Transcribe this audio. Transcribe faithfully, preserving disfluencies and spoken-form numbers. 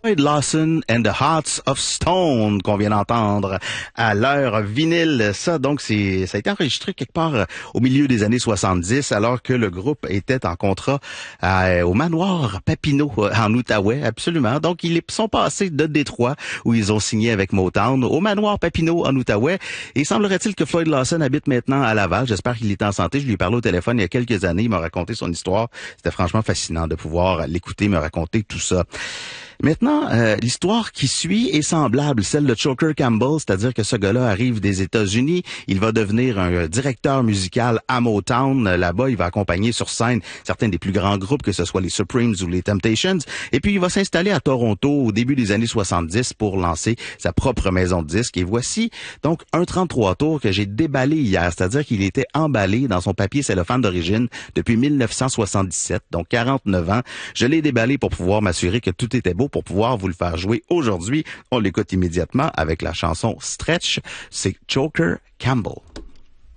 Floyd Lawson and the Hearts of Stone qu'on vient d'entendre à l'heure vinyle. Ça, donc, c'est, ça a été enregistré quelque part euh, au milieu des années soixante-dix, alors que le groupe était en contrat euh, au manoir Papineau euh, en Outaouais, absolument. Donc, ils sont passés de Détroit, où ils ont signé avec Motown, au manoir Papineau en Outaouais. Et semblerait-il que Floyd Lawson habite maintenant à Laval. J'espère qu'il est en santé. Je lui ai parlé au téléphone il y a quelques années. Il m'a raconté son histoire. C'était franchement fascinant de pouvoir l'écouter, me raconter tout ça. Maintenant, euh, l'histoire qui suit est semblable, celle de Choker Campbell, c'est-à-dire que ce gars-là arrive des États-Unis, il va devenir un directeur musical à Motown. Là-bas, il va accompagner sur scène certains des plus grands groupes, que ce soit les Supremes ou les Temptations. Et puis, il va s'installer à Toronto au début des années soixante-dix pour lancer sa propre maison de disques. Et voici donc un trente-trois tours que j'ai déballé hier, c'est-à-dire qu'il était emballé dans son papier cellophane d'origine depuis mille neuf cent soixante-dix-sept, donc quarante-neuf ans. Je l'ai déballé pour pouvoir m'assurer que tout était beau, pour pouvoir vous le faire jouer aujourd'hui. On l'écoute immédiatement avec la chanson Stretch. C'est Choker Campbell.